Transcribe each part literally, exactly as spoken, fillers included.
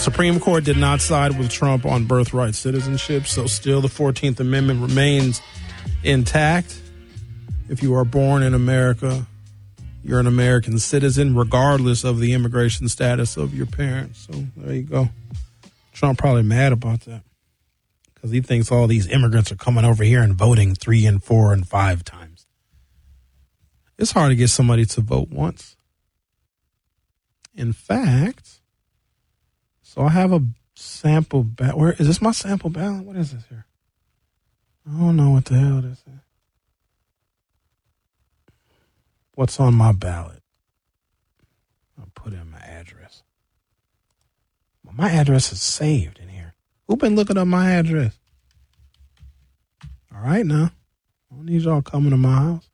Supreme Court did not side with Trump on birthright citizenship, so still the fourteenth Amendment remains intact. If you are born in America, you're an American citizen, regardless of the immigration status of your parents. So there you go. Trump probably mad about that because he thinks all these immigrants are coming over here and voting three and four and five times. It's hard to get somebody to vote once. In fact, so I have a sample ballot. Where is this? My sample ballot? What is this here? I don't know what the hell this is. What's on my ballot? I'll put in my address. Well, my address is saved in here. Who been looking up my address? All right, now. I don't need y'all coming to my house.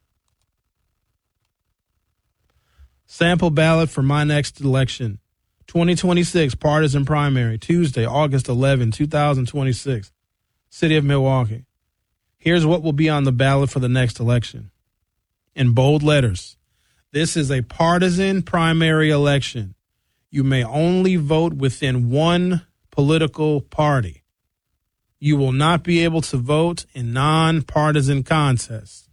Sample ballot for my next election. twenty twenty-six partisan primary, Tuesday, August eleventh, twenty twenty-six. City of Milwaukee. Here's what will be on the ballot for the next election. In bold letters, this is a partisan primary election. You may only vote within one political party. You will not be able to vote in nonpartisan contests.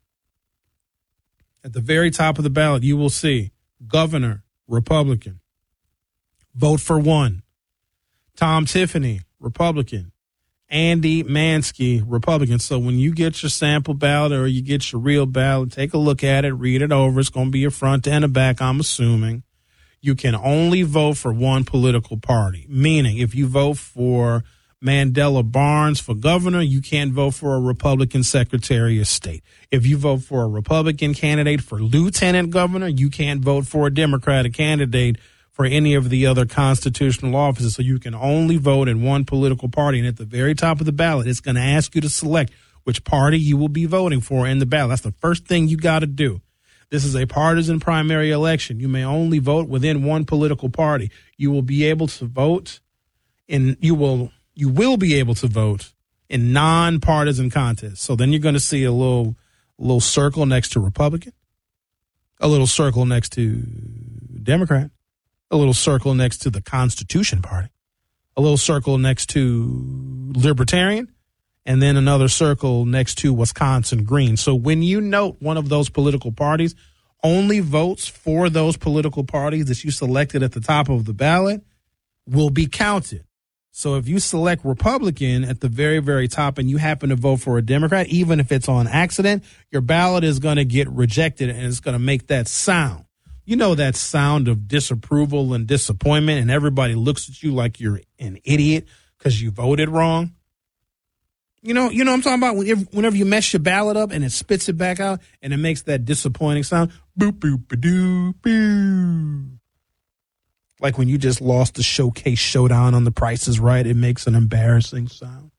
At the very top of the ballot, you will see Governor, Republican. Vote for one. Tom Tiffany, Republican. Andy Mansky, Republican. So when you get your sample ballot or you get your real ballot, take a look at it, read it over. It's going to be a front and a back, I'm assuming. You can only vote for one political party, meaning if you vote for Mandela Barnes for governor, you can't vote for a Republican Secretary of State. If you vote for a Republican candidate for lieutenant governor, you can't vote for a Democratic candidate for any of the other constitutional offices. So you can only vote in one political party. And at the very top of the ballot, it's going to ask you to select which party you will be voting for in the ballot. That's the first thing you got to do. This is a partisan primary election. You may only vote within one political party. You will be able to vote in, you will, you will be able to vote in nonpartisan contests. So then you're going to see a little, little circle next to Republican, a little circle next to Democrat, a little circle next to the Constitution Party, a little circle next to Libertarian, and then another circle next to Wisconsin Green. So when you note one of those political parties, only votes for those political parties that you selected at the top of the ballot will be counted. So if you select Republican at the very, very top and you happen to vote for a Democrat, even if it's on accident, your ballot is going to get rejected and it's going to make that sound. You know that sound of disapproval and disappointment, and everybody looks at you like you're an idiot because you voted wrong. You know, you know what I'm talking about? Whenever, whenever you mess your ballot up and it spits it back out and it makes that disappointing sound. Boop, boop, ba-doo, boo. Like when you just lost the showcase showdown on The Price is Right, it makes an embarrassing sound.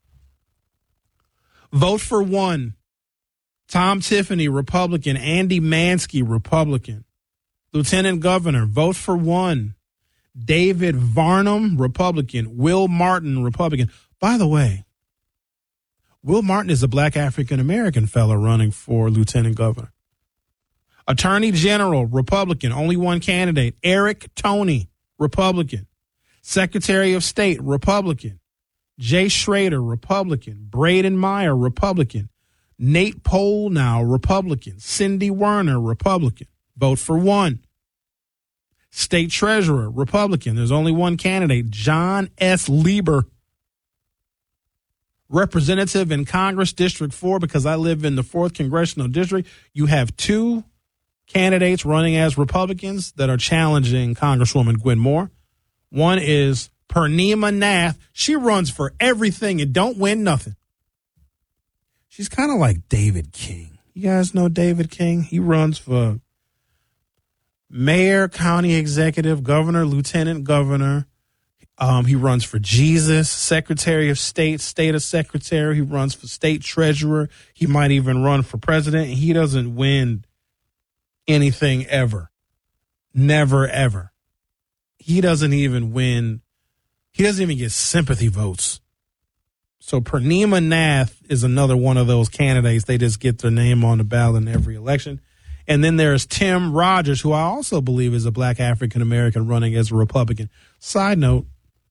Vote for one. Tom Tiffany, Republican. Andy Mansky, Republican. Lieutenant Governor, vote for one. David Varnum, Republican. Will Martin, Republican. By the way, Will Martin is a black African-American fellow running for Lieutenant Governor. Attorney General, Republican. Only one candidate. Eric Toney, Republican. Secretary of State, Republican. Jay Schrader, Republican. Braden Meyer, Republican. Nate Polnow, Republican. Cindy Werner, Republican. Vote for one. State Treasurer, Republican. There's only one candidate, John S. Lieber. Representative in Congress, District four, because I live in the fourth Congressional District, you have two candidates running as Republicans that are challenging Congresswoman Gwen Moore. One is Purnima Nath. She runs for everything and don't win nothing. She's kind of like David King. You guys know David King? He runs for mayor, county executive, governor, lieutenant governor. Um, he runs for Jesus, Secretary of State, state of secretary. He runs for state treasurer. He might even run for president. And he doesn't win anything ever. Never, ever. He doesn't even win. He doesn't even get sympathy votes. So Purnima Nath is another one of those candidates. They just get their name on the ballot in every election. And then there's Tim Rogers, who I also believe is a black African-American running as a Republican. Side note,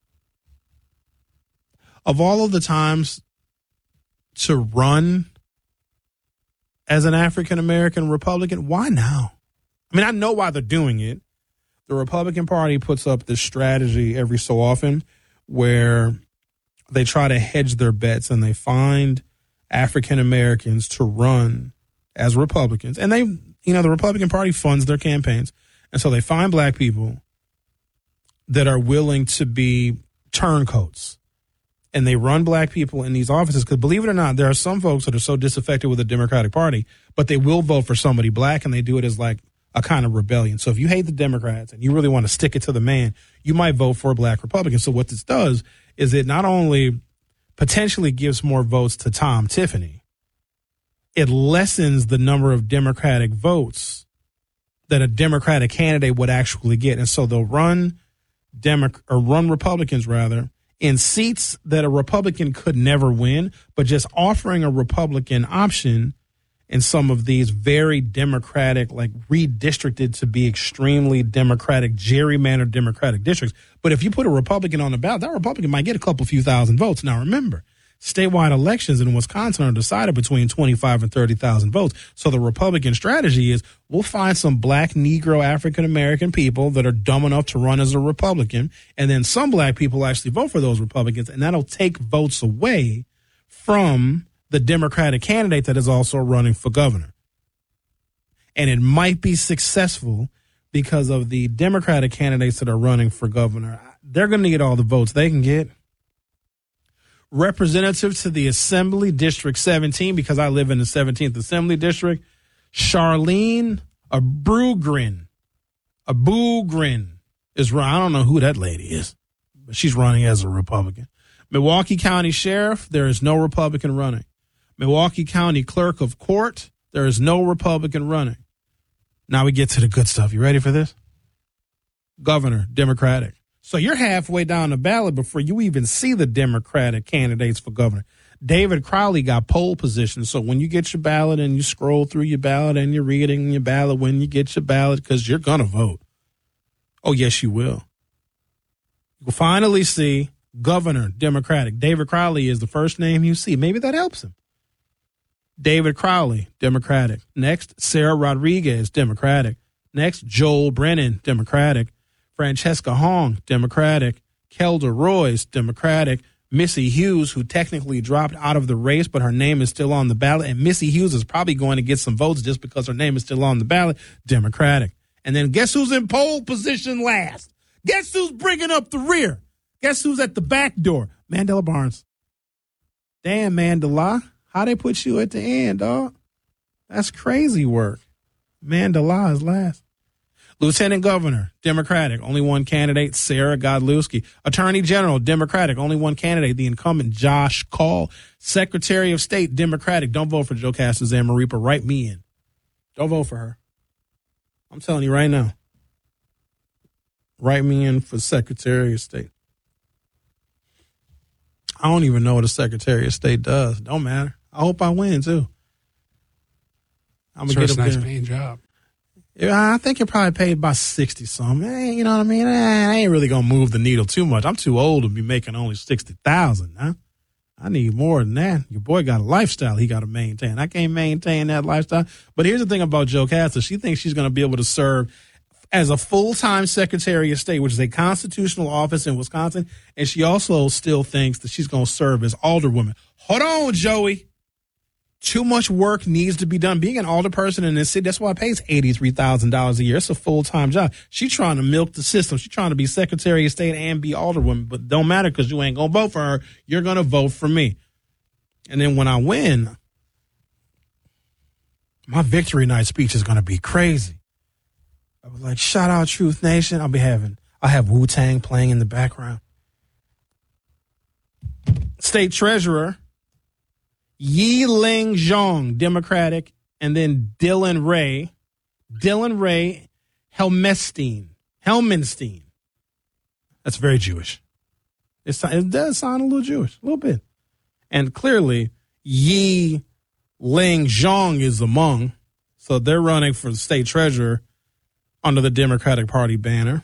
of all of the times to run as an African-American Republican, why now? I mean, I know why they're doing it. The Republican Party puts up this strategy every so often where they try to hedge their bets and they find African-Americans to run as Republicans. And they, you know, the Republican Party funds their campaigns. And so they find black people that are willing to be turncoats. And they run black people in these offices because, believe it or not, there are some folks that are so disaffected with the Democratic Party, but they will vote for somebody black, and they do it as like a kind of rebellion. So if you hate the Democrats and you really want to stick it to the man, you might vote for a black Republican. So what this does is it not only potentially gives more votes to Tom Tiffany, it lessens the number of Democratic votes that a Democratic candidate would actually get. And so they'll run Demo- or run Republicans rather in seats that a Republican could never win, but just offering a Republican option in some of these very Democratic, like redistricted to be extremely Democratic, gerrymandered Democratic districts. But if you put a Republican on the ballot, that Republican might get a couple few thousand votes. Now, remember, statewide elections in Wisconsin are decided between twenty-five and thirty thousand votes. So the Republican strategy is we'll find some black, Negro, African-American people that are dumb enough to run as a Republican. And then some black people actually vote for those Republicans. And that'll take votes away from the Democratic candidate that is also running for governor. And it might be successful because of the Democratic candidates that are running for governor. They're going to get all the votes they can get. Representative to the Assembly District seventeen, because I live in the seventeenth Assembly District, Charlene Abrugrin. Abrugrin is running. I don't know who that lady is, but she's running as a Republican. Milwaukee County Sheriff, there is no Republican running. Milwaukee County Clerk of Court, there is no Republican running. Now we get to the good stuff. You ready for this? Governor, Democratic. So you're halfway down the ballot before you even see the Democratic candidates for governor. David Crowley got pole position. So when you get your ballot and you scroll through your ballot and you're reading your ballot when you get your ballot, because you're going to vote. Oh, yes, you will. You'll finally see Governor, Democratic. David Crowley is the first name you see. Maybe that helps him. David Crowley, Democratic. Next, Sarah Rodriguez, Democratic. Next, Joel Brennan, Democratic. Francesca Hong, Democratic. Kelda Royce, Democratic. Missy Hughes, who technically dropped out of the race, but her name is still on the ballot. And Missy Hughes is probably going to get some votes just because her name is still on the ballot, Democratic. And then guess who's in pole position last? Guess who's bringing up the rear? Guess who's at the back door? Mandela Barnes. Damn, Mandela. How they put you at the end, dog? That's crazy work. Mandela is last. Lieutenant Governor, Democratic, only one candidate, Sarah Godlewski. Attorney General, Democratic, only one candidate, the incumbent, Josh Call. Secretary of State, Democratic. Don't vote for Jocasta Zamaripa. Write me in. Don't vote for her. I'm telling you right now. Write me in for Secretary of State. I don't even know what a Secretary of State does. Don't matter. I hope I win, too. I'm gonna get a nice paying job. Yeah, I think you're probably paid about sixty something. Eh, you know what I mean? Eh, I ain't really gonna move the needle too much. I'm too old to be making only sixty thousand. Huh? I need more than that. Your boy got a lifestyle he got to maintain. I can't maintain that lifestyle. But here's the thing about Jocasta: she thinks she's gonna be able to serve as a full-time Secretary of State, which is a constitutional office in Wisconsin, and she also still thinks that she's gonna serve as alderwoman. Hold on, Joey. Too much work needs to be done. Being an alderperson in this city, that's why it pays eighty-three thousand dollars a year. It's a full-time job. She's trying to milk the system. She's trying to be Secretary of State and be alderwoman, but don't matter because you ain't going to vote for her. You're going to vote for me. And then when I win, my victory night speech is going to be crazy. I was like, shout out Truth Nation. I'll be having, I'll have Wu-Tang playing in the background. State Treasurer, Yi Ling Zhong, Democratic, and then Dylan Ray, Dylan Ray Helmenstein, Helmenstein. That's very Jewish. It's, it does sound a little Jewish, a little bit. And clearly, Yi Ling Zhong is among, So they're running for state treasurer under the Democratic Party banner.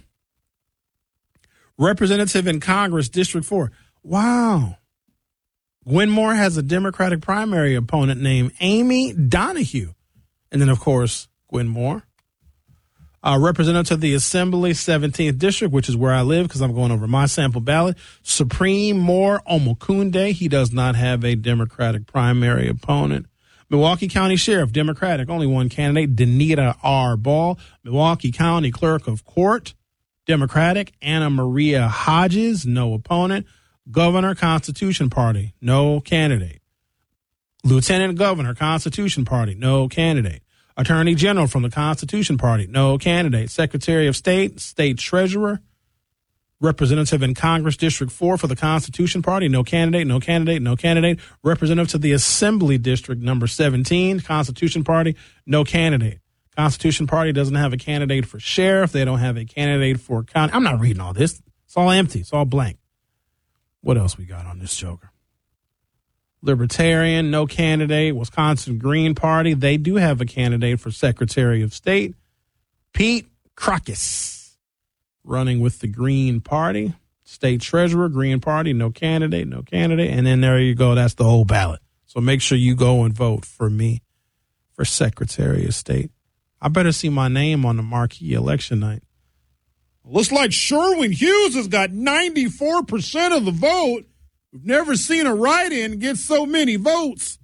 Representative in Congress, District four. Wow. Gwen Moore has a Democratic primary opponent named Amy Donahue. And then, of course, Gwen Moore. Uh, representative of the Assembly, seventeenth District, which is where I live because I'm going over my sample ballot. Supreme Moore Omokunde. He does not have a Democratic primary opponent. Milwaukee County Sheriff, Democratic, only one candidate, Danita R. Ball. Milwaukee County Clerk of Court, Democratic, Anna Maria Hodges, no opponent. Governor, Constitution Party, no candidate. Lieutenant Governor, Constitution Party, no candidate. Attorney General from the Constitution Party, no candidate. Secretary of State, State Treasurer. Representative in Congress, District four for the Constitution Party, no candidate, no candidate, no candidate. Representative to the Assembly District, number seventeen, Constitution Party, no candidate. Constitution Party doesn't have a candidate for sheriff. They don't have a candidate for county. I'm not reading all this. It's all empty. It's all blank. What else we got on this joker? Libertarian, no candidate. Wisconsin Green Party, they do have a candidate for Secretary of State. Pete Crocus, running with the Green Party. State Treasurer, Green Party, no candidate, no candidate. And then there you go. That's the whole ballot. So make sure you go and vote for me for Secretary of State. I better see my name on the marquee election night. Looks like Sherwin Hughes has got ninety-four percent of the vote. We've never seen a write-in get so many votes.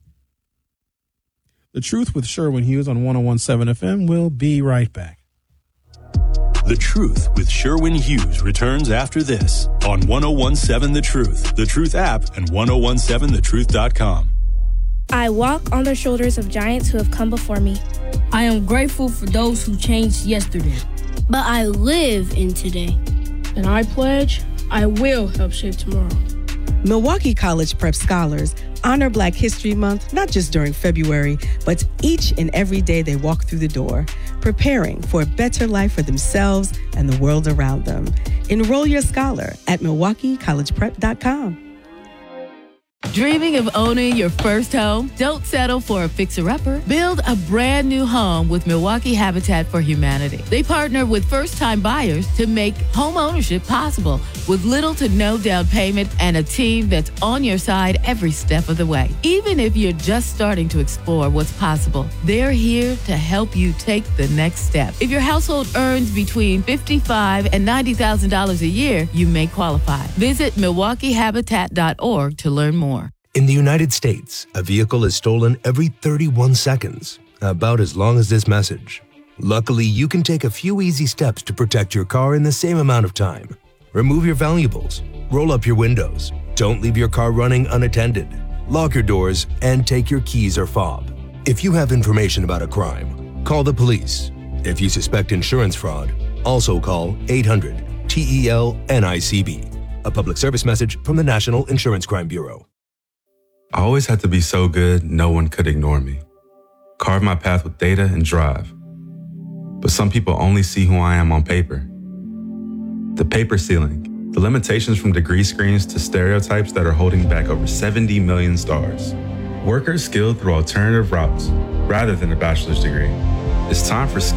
The Truth with Sherwin Hughes on one oh one point seven F M. We'll be right back. The Truth with Sherwin Hughes returns after this on one oh one point seven The Truth, The Truth app, and ten seventeen the truth dot com. I walk on the shoulders of giants who have come before me. I am grateful for those who changed yesterday. But I live in today. And I pledge I will help shape tomorrow. Milwaukee College Prep Scholars honor Black History Month not just during February, but each and every day they walk through the door, preparing for a better life for themselves and the world around them. Enroll your scholar at milwaukee college prep dot com. Dreaming of owning your first home? Don't settle for a fixer-upper. Build a brand new home with Milwaukee Habitat for Humanity. They partner with first-time buyers to make home ownership possible with little to no down payment and a team that's on your side every step of the way. Even if you're just starting to explore what's possible, they're here to help you take the next step. If your household earns between fifty-five thousand dollars and ninety thousand dollars a year, you may qualify. Visit milwaukee habitat dot org to learn more. In the United States, a vehicle is stolen every thirty-one seconds, about as long as this message. Luckily, you can take a few easy steps to protect your car in the same amount of time. Remove your valuables, roll up your windows, don't leave your car running unattended, lock your doors, and take your keys or fob. If you have information about a crime, call the police. If you suspect insurance fraud, also call eight hundred T E L N I C B. A public service message from the National Insurance Crime Bureau. I always had to be so good, no one could ignore me. Carve my path with data and drive. But some people only see who I am on paper. The paper ceiling, the limitations from degree screens to stereotypes that are holding back over seventy million stars. Workers skilled through alternative routes rather than a bachelor's degree. It's time for